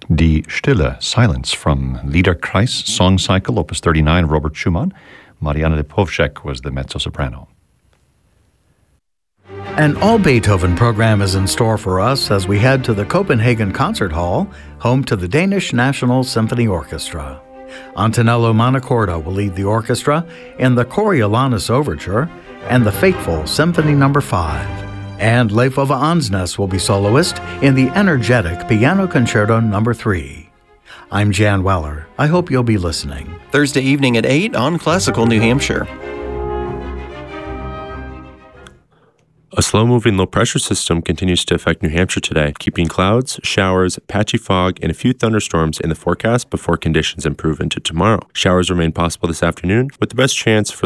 Die Stille, Silence, from Liederkreis, Song Cycle, Opus 39, Robert Schumann. Marianna Lipovcek was the mezzo-soprano. An all-Beethoven program is in store for us as we head to the Copenhagen Concert Hall, home to the Danish National Symphony Orchestra. Antonello Montecorda will lead the orchestra in the Coriolanus Overture and the Fateful Symphony No. 5. And Leif Ove Ansnes will be soloist in the energetic Piano Concerto No. 3. I'm Jan Weller. I hope you'll be listening. Thursday evening at 8 on Classical New Hampshire. A slow-moving low-pressure system continues to affect New Hampshire today, keeping clouds, showers, patchy fog, and a few thunderstorms in the forecast before conditions improve into tomorrow. Showers remain possible this afternoon, with the best chance for